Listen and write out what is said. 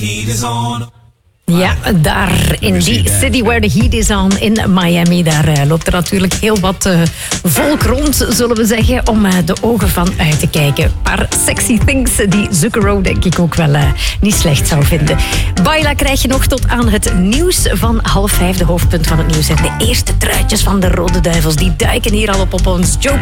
Ja, daar in die city where the heat is on in Miami, daar loopt er natuurlijk heel wat volk rond, zullen we zeggen, om de ogen van uit te kijken. Een paar sexy things die Zucchero denk ik ook wel niet slecht zou vinden. Baila krijg je nog tot aan het nieuws van 4:30, de hoofdpunt van het nieuws. En de eerste truitjes van de Rode Duivels, die duiken hier al op ons. Joe